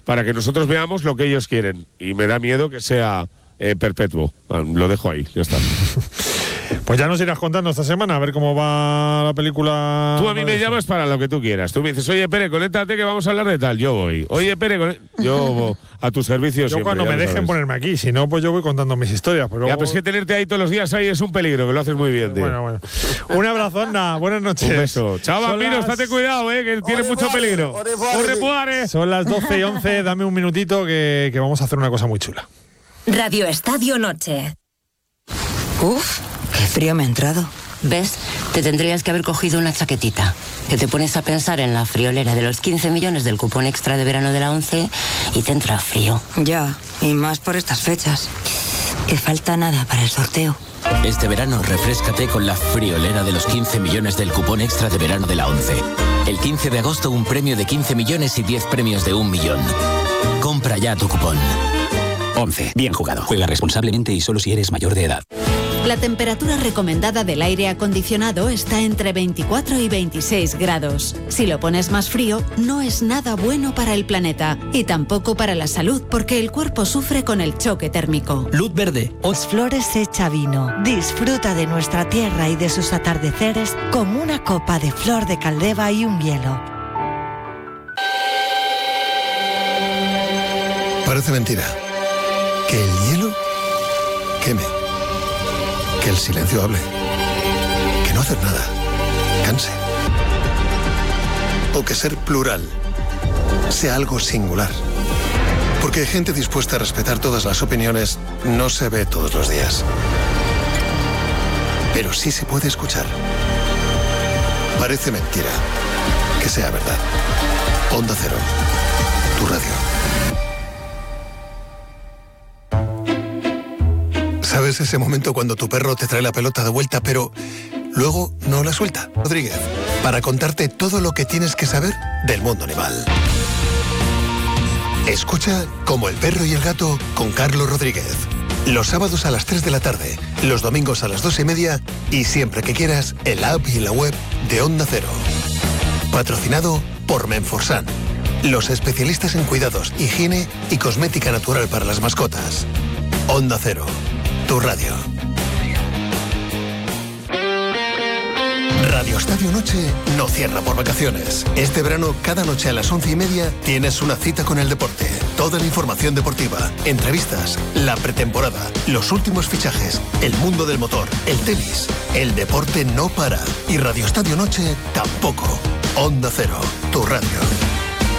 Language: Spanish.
para que nosotros veamos lo que ellos quieren. Y me da miedo que sea perpetuo. Lo dejo ahí, ya está. Pues ya nos irás contando esta semana a ver cómo va la película. Tú a mí me llamas para lo que tú quieras. Tú me dices, oye, Pere, conéctate que vamos a hablar de tal. Yo voy. Oye, Pere, yo a tu servicio yo siempre. Cuando me dejen sabes. Ponerme aquí, si no, pues yo voy contando mis historias. Pero ya, pues que tenerte ahí todos los días ahí es un peligro, que lo haces muy bien, tío. Bueno. Un abrazo, Anda. Buenas noches. Un beso. Chao, Bambino, estate cuidado, que tiene mucho peligro. Son las 12:11, dame un minutito que vamos a hacer una cosa muy chula. Radio Estadio Noche. Uf, qué frío me ha entrado. ¿Ves? Te tendrías que haber cogido una chaquetita. Que te pones a pensar en la friolera de los 15 millones del cupón extra de verano de la 11 y te entra frío. Ya, y más por estas fechas. Que falta nada para el sorteo. Este verano refréscate con la friolera de los 15 millones del cupón extra de verano de la 11. El 15 de agosto un premio de 15 millones y 10 premios de 1 millón. Compra ya tu cupón. 11. Bien jugado. Juega responsablemente y solo si eres mayor de edad. La temperatura recomendada del aire acondicionado está entre 24 y 26 grados. Si lo pones más frío, no es nada bueno para el planeta y tampoco para la salud, porque el cuerpo sufre con el choque térmico. Luz verde. Flores hecha vino. Disfruta de nuestra tierra y de sus atardeceres con una copa de flor de caldeva y un hielo. Parece mentira. Que el hielo queme. Que el silencio hable. Que no hacer nada canse. O que ser plural sea algo singular. Porque gente dispuesta a respetar todas las opiniones no se ve todos los días. Pero sí se puede escuchar. Parece mentira que sea verdad. Onda Cero, tu radio. ¿Sabes ese momento cuando tu perro te trae la pelota de vuelta, pero luego no la suelta? Rodríguez, para contarte todo lo que tienes que saber del mundo animal. Escucha Como el perro y el gato con Carlos Rodríguez. Los sábados a las 3 de la tarde, los domingos a las 2:30 y siempre que quieras en la app y en la web de Onda Cero. Patrocinado por Menforsan, los especialistas en cuidados, higiene y cosmética natural para las mascotas. Onda Cero, tu radio. Radio Estadio Noche no cierra por vacaciones. Este verano, cada noche a las 11:30, tienes una cita con el deporte. Toda la información deportiva, entrevistas, la pretemporada, los últimos fichajes, el mundo del motor, el tenis. El deporte no para. Y Radio Estadio Noche tampoco. Onda Cero, tu radio.